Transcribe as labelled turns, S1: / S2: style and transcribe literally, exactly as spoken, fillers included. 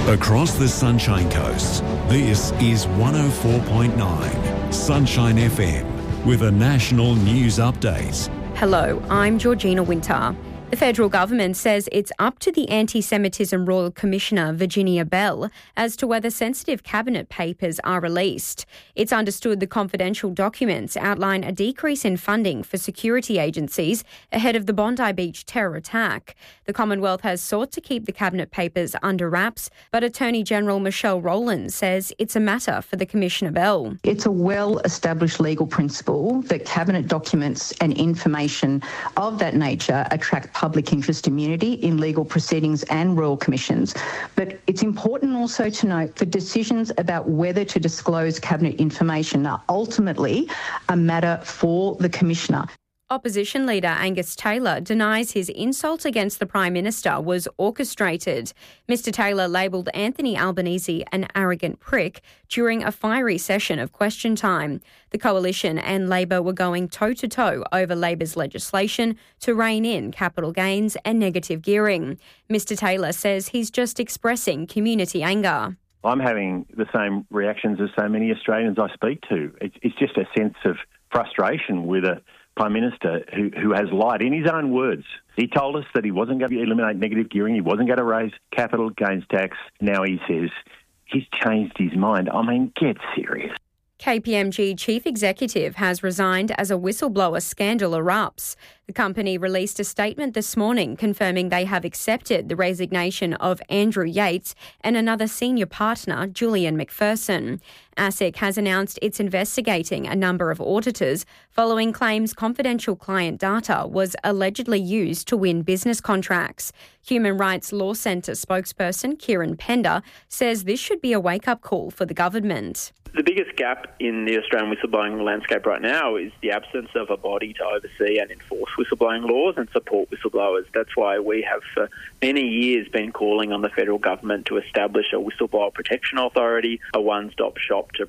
S1: Across the Sunshine Coast, this is one oh four point nine Sunshine F M with a national news update.
S2: Hello, I'm Georgina Winter. The federal government says it's up to the Anti-Semitism Royal Commissioner, Virginia Bell, as to whether sensitive cabinet papers are released. It's understood the confidential documents outline a decrease in funding for security agencies ahead of the Bondi Beach terror attack. The Commonwealth has sought to keep the cabinet papers under wraps, but Attorney General Michelle Rowland says it's a matter for the Commissioner Bell.
S3: It's a well-established legal principle that cabinet documents and information of that nature attract public interest immunity in legal proceedings and royal commissions. But it's important also to note that decisions about whether to disclose cabinet information are ultimately a matter for the Commissioner.
S2: Opposition leader Angus Taylor denies his insult against the Prime Minister was orchestrated. Mister Taylor labelled Anthony Albanese an arrogant prick during a fiery session of Question Time. The Coalition and Labor were going toe-to-toe over Labor's legislation to rein in capital gains and negative gearing. Mister Taylor says he's just expressing community anger.
S4: I'm having the same reactions as so many Australians I speak to. It's, it's just a sense of frustration with a Prime Minister who, who has lied in his own words. He told us that he wasn't going to eliminate negative gearing, he wasn't going to raise capital gains tax. Now he says he's changed his mind. I mean, get serious.
S2: K P M G chief executive has resigned as a whistleblower scandal erupts. The company released a statement this morning confirming they have accepted the resignation of Andrew Yates and another senior partner, Julian McPherson. ASIC has announced it's investigating a number of auditors following claims confidential client data was allegedly used to win business contracts. Human Rights Law Centre spokesperson Kieran Pender says this should be a wake-up call for the government.
S5: The biggest gap in the Australian whistleblowing landscape right now is the absence of a body to oversee and enforce whistleblowing laws and support whistleblowers. That's why we have for many years been calling on the federal government to establish a whistleblower protection authority, a one-stop shop to